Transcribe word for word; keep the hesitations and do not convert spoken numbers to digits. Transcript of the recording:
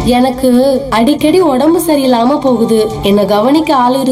எனக்கு அடிக்கடி உடம்பு சரியில்லாம போகுது. என்ன கவனிக்க ஆளு